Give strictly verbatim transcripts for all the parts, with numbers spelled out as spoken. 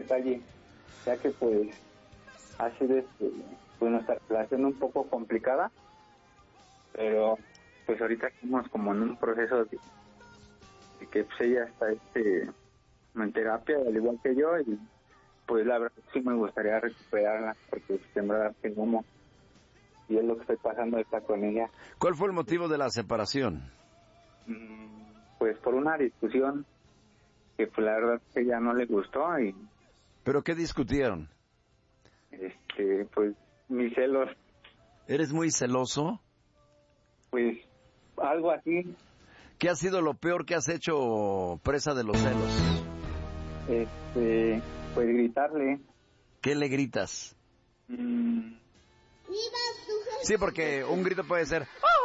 detalle, ya que pues ha sido este, pues nuestra relación un poco complicada, pero pues ahorita estamos como en un proceso de, de que pues ella está este en terapia al igual que yo, y pues la verdad sí me gustaría recuperarla porque pues, en verdad tengo como y es lo que estoy pasando está con ella. ¿Cuál fue el motivo de la separación? Mm, pues por una discusión que pues la verdad que ella no le gustó y ¿Pero qué discutieron? este pues mis celos. ¿Eres muy celoso? Pues algo así. ¿Qué ha sido lo peor que has hecho presa de los celos? Este, pues gritarle. ¿Qué le gritas? Mm. Sí, porque un grito puede ser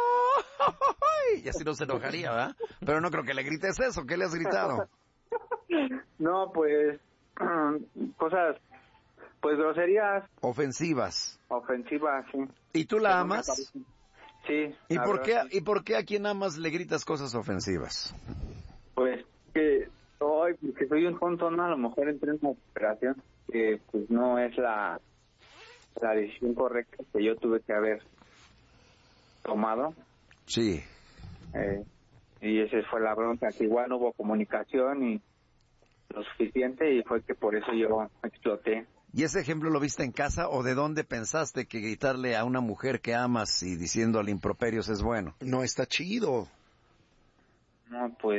y así no se enojaría, ¿verdad? Pero no creo que le grites eso. ¿Qué le has gritado? No, pues cosas, pues groserías. Ofensivas. Ofensivas, sí. ¿Y tú la amas? Sí. ¿Y por qué, verdad, sí. y por qué a quien amas le gritas cosas ofensivas? Pues que hoy, que soy un tonto, a lo mejor entré en una operación que pues no es la la decisión correcta que yo tuve que haber tomado. Sí. Eh, y esa fue la bronca, que igual no hubo comunicación y lo suficiente, y fue que por eso yo exploté. ¿Y ese ejemplo lo viste en casa o de dónde pensaste que gritarle a una mujer que amas y diciéndole improperios es bueno? No está chido. No, pues...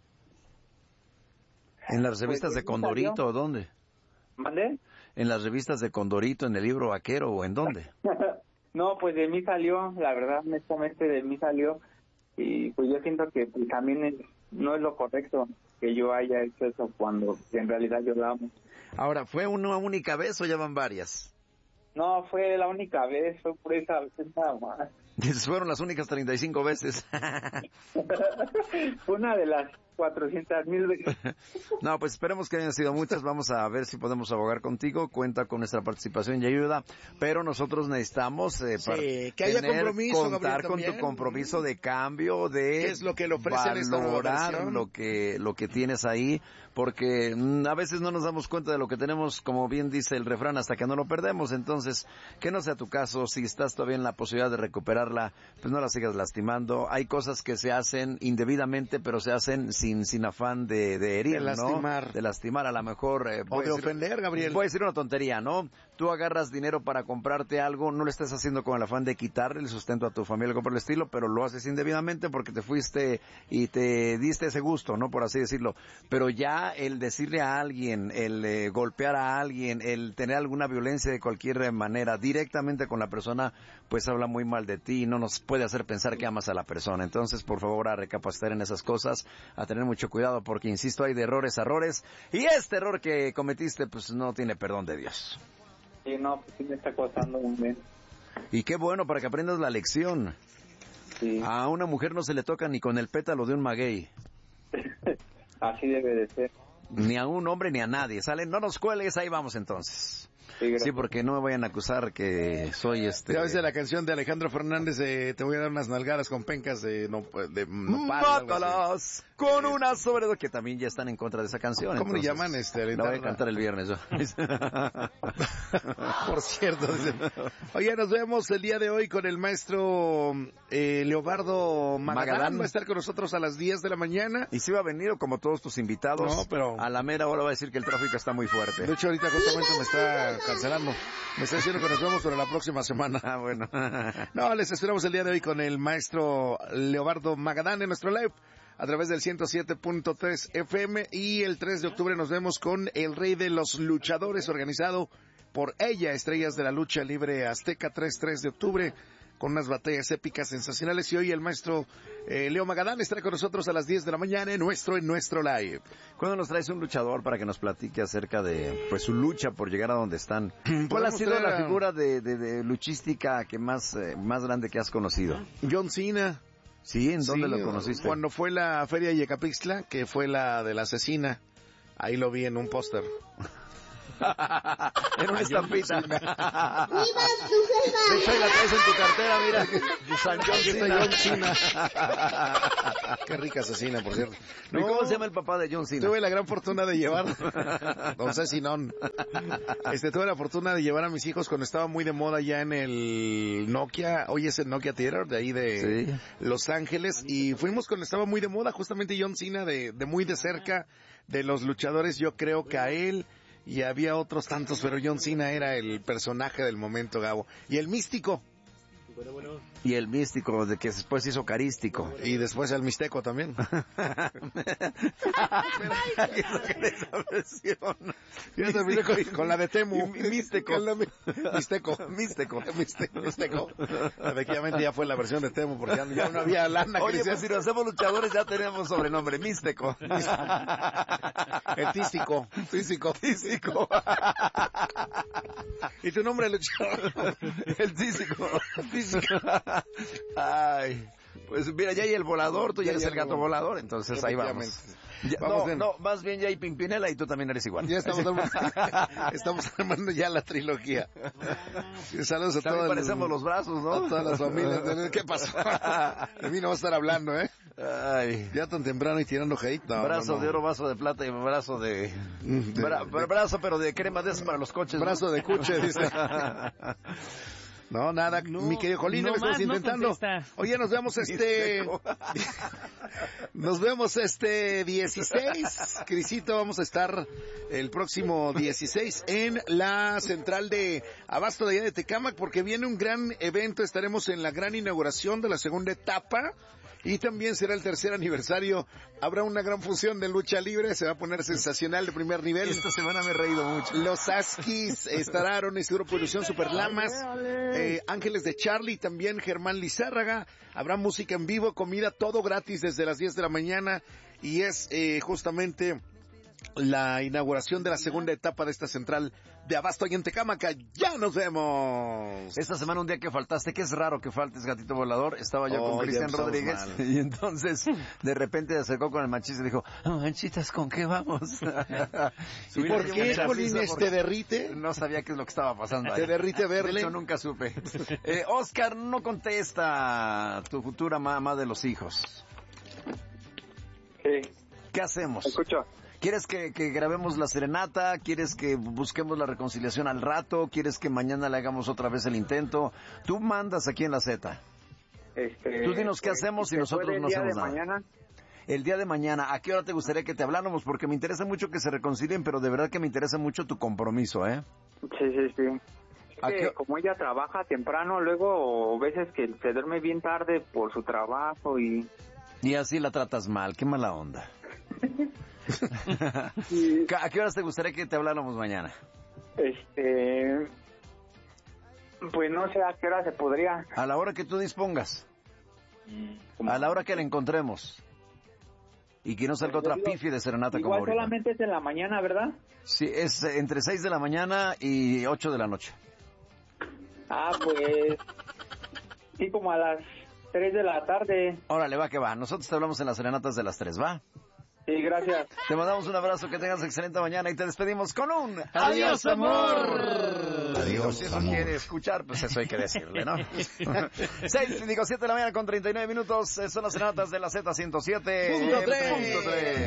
¿En las revistas pues, de Condorito salió. o dónde? ¿Mande? ¿En las revistas de Condorito, en el libro vaquero o en dónde? No, pues de mí salió, la verdad, honestamente de mí salió, y pues yo siento que pues, también es, no es lo correcto que yo haya hecho eso cuando en realidad yo la amo. Ahora, ¿fue una única vez o ya van varias? No, fue la única vez, fue por esa vez nada más. Fueron las únicas treinta y cinco veces. Fue una de las cuatrocientas mil veces. No, pues esperemos que hayan sido muchas. Vamos a ver si podemos abogar contigo. Cuenta con nuestra participación y ayuda. Pero nosotros necesitamos eh, sí, que haya tener, compromiso, contar Gabriel, con tu también. compromiso de cambio, de ¿Qué es lo que le ofrecen esta nueva valorar versión? lo que lo que tienes ahí, porque mm, a veces no nos damos cuenta de lo que tenemos, como bien dice el refrán, hasta que no lo perdemos. Entonces, que no sea tu caso. Si estás todavía en la posibilidad de recuperarla, pues no la sigas lastimando. Hay cosas que se hacen indebidamente, pero se hacen sin sin afán de, de herir, De lastimar. ¿no? De lastimar a lo mejor. Eh, O de decir, ofender, Gabriel. Voy a decir una tontería, ¿no? Tú agarras dinero para comprarte algo, no lo estás haciendo con el afán de quitarle el sustento a tu familia, algo por el estilo, pero lo haces indebidamente porque te fuiste y te diste ese gusto, ¿no? Por así decirlo. Pero ya el decirle a alguien, el eh, golpear a alguien, el tener alguna violencia de cualquier manera directamente con la persona, pues habla muy mal de ti y no nos puede hacer pensar que amas a la persona. Entonces, por favor, a recapacitar en esas cosas, a tener mucho cuidado, porque insisto, hay de errores a errores, y este error que cometiste, pues no tiene perdón de Dios. Sí, no, pues sí me está costando un bien. Y qué bueno para que aprendas la lección. Sí. A una mujer no se le toca ni con el pétalo de un maguey. Así debe de ser. Ni a un hombre ni a nadie. Salen, no nos cuelgues, ahí vamos entonces. Sí, sí, porque no me vayan a acusar que soy este... Ya ves de la canción de Alejandro Fernández de Te voy a dar unas nalgadas con pencas de, no, de nopal. ¡Mátalas con una sobredosis! Que también ya están en contra de esa canción. ¿Cómo entonces, le llaman? Este, la voy a cantar el viernes yo. Por cierto. Oye, nos vemos el día de hoy con el maestro eh, Leobardo Magadán. Magadán. Va a estar con nosotros a las diez de la mañana. Y si va a venir como todos tus invitados. No, pero... A la mera hora va a decir que el tráfico está muy fuerte. De hecho, ahorita justamente me está cancelando. Me está diciendo que nos vemos para la próxima semana. Ah, bueno. No, les esperamos el día de hoy con el maestro Leobardo Magadán en nuestro live a través del ciento siete punto tres F M, y el tres de octubre nos vemos con el Rey de los Luchadores, organizado por ella, Estrellas de la Lucha Libre Azteca, tres de octubre, con unas batallas épicas sensacionales. Y hoy el maestro eh, Leo Magadán estará con nosotros a las diez de la mañana en nuestro en nuestro live. ¿Cuándo nos traes un luchador para que nos platique acerca de pues su lucha por llegar a donde están? ¿Cuál ha sido la figura de, de, de luchística que más eh, más grande que has conocido? John Cena. ¿Sí? ¿En dónde sí, lo conociste? Cuando fue la feria de Yecapixtla, que fue la de la asesina. Ahí lo vi en un póster. En una estampita. ¡Viva tu jefa! De hecho, ahí la traes en tu cartera, mira. San John Cena. Qué rica asesina, por cierto. ¿Y cómo se llama el papá de John Cena? Tuve la gran fortuna de llevar, don Cecinón, este, tuve la fortuna de llevar a mis hijos cuando estaba muy de moda ya en el Nokia, hoy es el Nokia Theater, de ahí de sí. Los Ángeles, y fuimos cuando estaba muy de moda, justamente John Cena, de, de muy de cerca, de los luchadores, yo creo que a él, y había otros tantos, pero John Cena era el personaje del momento, Gabo. Y el místico. Bueno, bueno. Y el místico, de que después hizo carístico. Y después el mixteco también. con, con la de Temu. Místico. Místico. Místico. Místico. Efectivamente ya fue la versión de Temu porque ya, ya no había lana. Oye, pues si nos hacemos luchadores ya tenemos sobrenombre, Místico. El tístico. Tístico. Tístico. ¿Y tu nombre, luchador? El tístico. Ay, pues mira, ya hay el volador, tú ya, ya eres el gato volador, entonces ahí vamos. Ya, vamos no, no, más bien ya hay Pimpinela y tú también eres igual. Ya estamos armando, estamos armando ya la trilogía. Saludos a todos. Parecemos los brazos, ¿no? A todas las familias. ¿Qué pasó? De mí no va a estar hablando, ¿eh? Ay. Ya tan temprano y tirando hate. No, brazo no, no. de oro, brazo de plata y brazo de... de, Bra... de... Brazo, pero de crema de eso para los coches. Brazo ¿no? de cuche, dice. No, nada, no, mi querido Jolín, no estamos intentando. No Oye, nos vemos este... nos vemos este dieciséis. Crisito, vamos a estar el próximo dieciséis en la central de Abasto de allá de Tecámac, porque viene un gran evento. Estaremos en la gran inauguración de la segunda etapa. Y también será el tercer aniversario. Habrá una gran función de lucha libre. Se va a poner sensacional de primer nivel. Esta semana me he reído mucho. Los Askis estarán en este grupo de ilusión Super Lamas. Eh, Ángeles de Charlie, también Germán Lizárraga. Habrá música en vivo, comida, todo gratis desde las diez de la mañana. Y es eh, justamente la inauguración de la segunda etapa de esta central de Abasto ahí en Tecámaca. ¡Ya nos vemos! Esta semana un día que faltaste, que es raro que faltes, gatito volador, estaba yo oh, con Cristian Rodríguez mal. Y entonces de repente se acercó con el Manchitas y dijo, oh, Manchitas, ¿con qué vamos? ¿Y por qué, Colines, te derrite? No sabía qué es lo que estaba pasando ahí. ¿Te derrite verle? Yo nunca supe. eh, Oscar, no contesta tu futura mamá de los hijos. Sí. ¿Qué hacemos? Escucho. ¿Quieres que, que grabemos la serenata? ¿Quieres que busquemos la reconciliación al rato? ¿Quieres que mañana le hagamos otra vez el intento? Tú mandas aquí en la Z. Este, Tú dinos qué pues, hacemos y nosotros no hacemos nada. Mañana? El día de mañana, ¿a qué hora te gustaría que te habláramos? Porque me interesa mucho que se reconcilien, pero de verdad que me interesa mucho tu compromiso, ¿eh? Sí, sí, sí. Es que como ella trabaja temprano, luego veces que se duerme bien tarde por su trabajo y... Y así la tratas mal, qué mala onda. Sí. ¿A qué horas te gustaría que te habláramos mañana? Este... Pues no sé a qué hora se podría. A la hora que tú dispongas. A la hora que la encontremos. Y que no salga otra digo, pifi de serenata como ahorita. Igual solamente es en la mañana, ¿verdad? Sí, es entre seis de la mañana y ocho de la noche. Ah, pues... Sí, como a las tres de la tarde. Órale, va que va. Nosotros te hablamos en las serenatas de las tres, ¿va? Sí, gracias. Te mandamos un abrazo, que tengas excelente mañana y te despedimos con un ¡Adiós, amor! Adiós, si eso quiere escuchar, pues eso hay que decirle, ¿no? seis, digo, siete de la mañana con treinta y nueve minutos, son las serenatas de la Z ciento siete punto tres.